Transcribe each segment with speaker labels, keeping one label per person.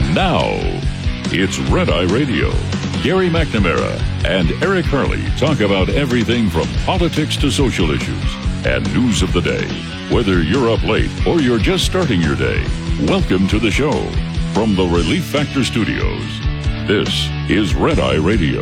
Speaker 1: Now, it's Red Eye Radio. Gary McNamara and Eric Harley talk about everything from politics to social issues and news of the day. Whether you're up late or you're just starting your day, welcome to the show. From the Relief Factor Studios, this is Red Eye Radio.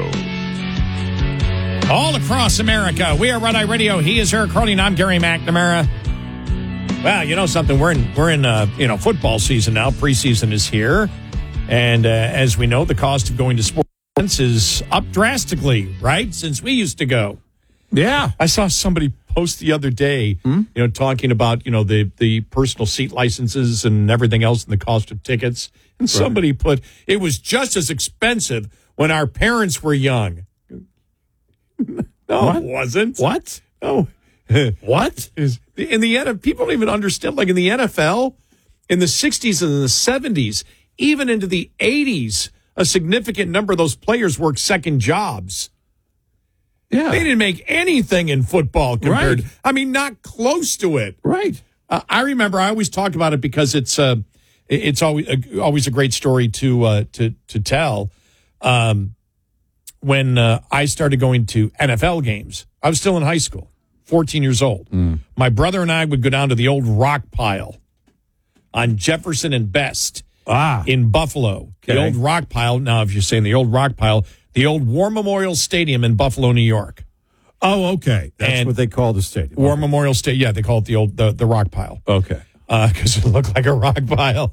Speaker 2: All across America, we are Red Eye Radio. He is Eric Harley, and I'm Gary McNamara. Well, you know something? We're in football season now. Preseason is here. And as we know, the cost of going to sports is up drastically, right? Since we used to go.
Speaker 3: Yeah.
Speaker 2: I saw somebody post the other day, talking about, the personal seat licenses and everything else and the cost of tickets. And somebody put, it was just as expensive when our parents were young. No, it wasn't.
Speaker 3: What?
Speaker 2: No.
Speaker 3: What?
Speaker 2: In the NFL, people don't even understand. Like in the NFL, in the 60s and the 70s, even into the 80s, a significant number of those players worked second jobs.
Speaker 3: Yeah.
Speaker 2: They didn't make anything in football compared.
Speaker 3: Right.
Speaker 2: I mean, not close to it.
Speaker 3: Right.
Speaker 2: I remember. I always talk about it because it's always a great story to tell. When I started going to NFL games, I was still in high school, 14 years old. My brother and I would go down to the old rock pile on Jefferson and Best in Buffalo.
Speaker 3: Okay.
Speaker 2: The old rock pile. Now, if you're saying the old rock pile, the old War Memorial Stadium in Buffalo, New York.
Speaker 3: Oh, okay. That's what they call the stadium.
Speaker 2: War Memorial Stadium. Yeah, they call it the rock pile.
Speaker 3: Okay.
Speaker 2: Because it looked like a rock pile.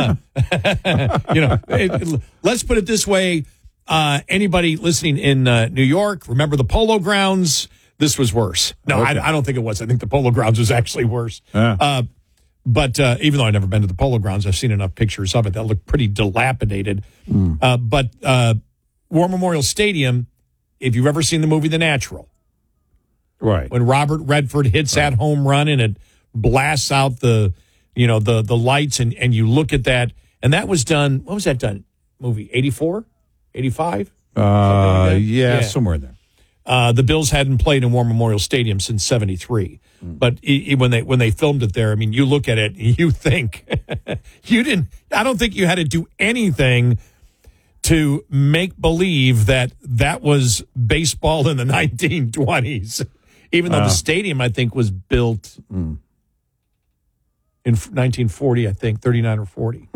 Speaker 2: Let's put it this way. Anybody listening in New York, remember the Polo Grounds? This was worse. No, okay. I don't think it was. I think the Polo Grounds was actually worse. But even though I've never been to the Polo Grounds, I've seen enough pictures of it that look pretty dilapidated. But War Memorial Stadium, if you've ever seen the movie The Natural,
Speaker 3: right,
Speaker 2: when Robert Redford hits that home run and it blasts out the lights and you look at that, and that was done. What was that done? Movie 84, 85?
Speaker 3: Yeah, somewhere there.
Speaker 2: The Bills hadn't played in War Memorial Stadium since '73, but when they filmed it there, I mean, you look at it, and you think you didn't. I don't think you had to do anything to make believe that was baseball in the 1920s. Even though the stadium, I think, was built in 1940, I think 39 or 40.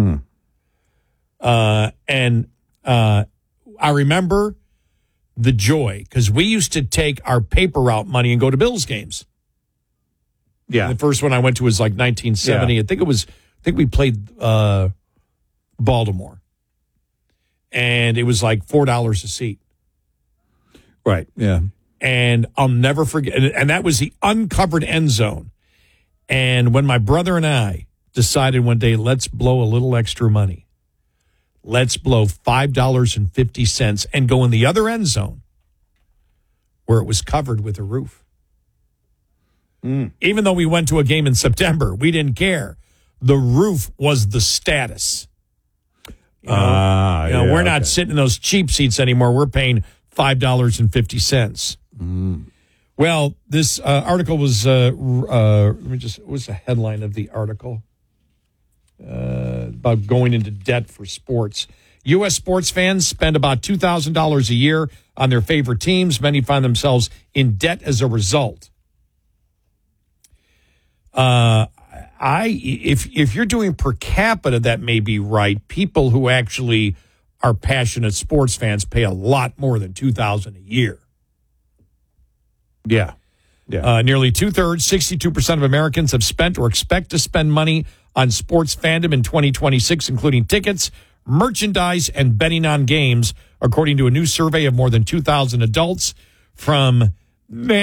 Speaker 2: And I remember the joy, because we used to take our paper route money and go to Bills games.
Speaker 3: Yeah.
Speaker 2: And the first one I went to was like 1970. Yeah. I think we played Baltimore. And it was like $4 a seat.
Speaker 3: Right, yeah.
Speaker 2: And I'll never forget, and that was the uncovered end zone. And when my brother and I decided one day, let's blow a little extra money. Let's blow $5.50 and go in the other end zone where it was covered with a roof. Even though we went to a game in September, we didn't care. The roof was the status. We're not sitting in those cheap seats anymore. We're paying $5.50. Well, this article was, what was the headline of the article? About going into debt for sports. U.S. sports fans spend about $2,000 a year on their favorite teams. Many find themselves in debt as a result. If you're doing per capita, that may be right. People who actually are passionate sports fans pay a lot more than $2,000 a year.
Speaker 3: Yeah.
Speaker 2: Nearly 2/3, 62% of Americans have spent or expect to spend money on sports fandom in 2026, including tickets, merchandise, and betting on games, according to a new survey of more than 2,000 adults from